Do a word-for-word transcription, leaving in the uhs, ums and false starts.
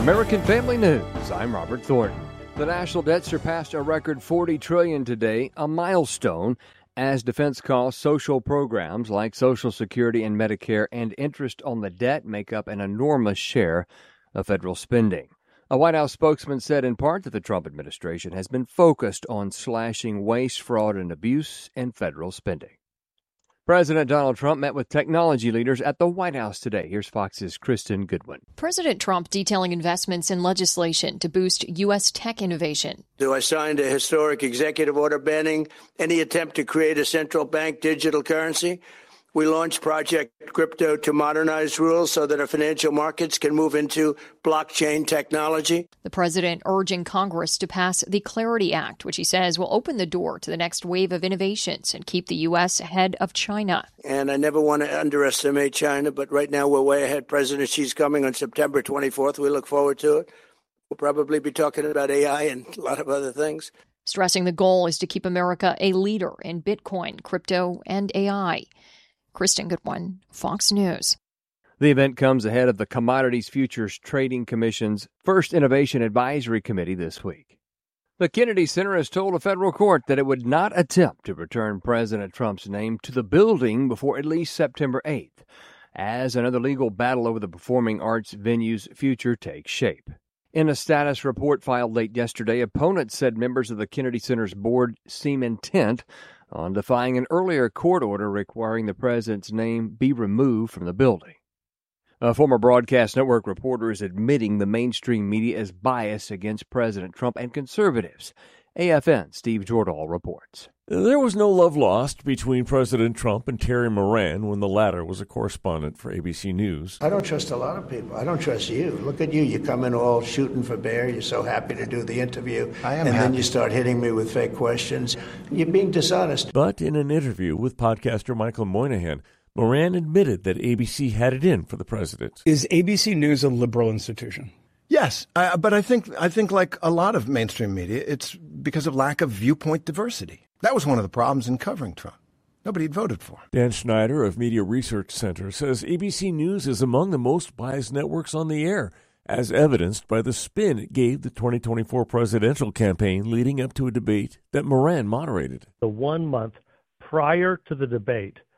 American Family News, I'm Robert Thornton. The national debt surpassed a record forty trillion dollars today, a milestone, as defense costs, social programs like Social Security and Medicare, and interest on the debt make up an enormous share of federal spending. A White House spokesman said in part that the Trump administration has been focused on slashing waste, fraud, and abuse in federal spending. President Donald Trump met with technology leaders at the White House today. Here's Fox's Kristen Goodwin. President Trump detailing investments in legislation to boost U S tech innovation. So I signed a historic executive order banning any attempt to create a central bank digital currency. We launched Project Crypto to modernize rules so that our financial markets can move into blockchain technology. The president urging Congress to pass the Clarity Act, which he says will open the door to the next wave of innovations and keep the U S ahead of China. And I never want to underestimate China, but right now we're way ahead. President Xi's coming on September twenty-fourth. We look forward to it. We'll probably be talking about A I and a lot of other things. Stressing the goal is to keep America a leader in Bitcoin, crypto, and A I. Kristen Goodwin, Fox News. The event comes ahead of the Commodities Futures Trading Commission's first Innovation Advisory Committee this week. The Kennedy Center has told a federal court that it would not attempt to return President Trump's name to the building before at least September eighth, as another legal battle over the performing arts venue's future takes shape. In a status report filed late yesterday, opponents said members of the Kennedy Center's board seem intent on defying an earlier court order requiring the president's name be removed from the building. A former Broadcast Network reporter is admitting the mainstream media is biased against President Trump and conservatives. A F N's Steve Jordahl reports. There was no love lost between President Trump and Terry Moran when the latter was a correspondent for A B C News. I don't trust a lot of people. I don't trust you. Look at you. You come in all shooting for bear. You're so happy to do the interview. I am And happy. Then you start hitting me with fake questions. You're being dishonest. But in an interview with podcaster Michael Moynihan, Moran admitted that A B C had it in for the president. Is A B C News a liberal institution? Yes, uh, but I think I think like a lot of mainstream media, it's because of lack of viewpoint diversity. That was one of the problems in covering Trump. Nobody had voted for him. Dan Schneider of Media Research Center says A B C News is among the most biased networks on the air, as evidenced by the spin it gave the twenty twenty-four presidential campaign leading up to a debate that Moran moderated. The one month prior to the debate,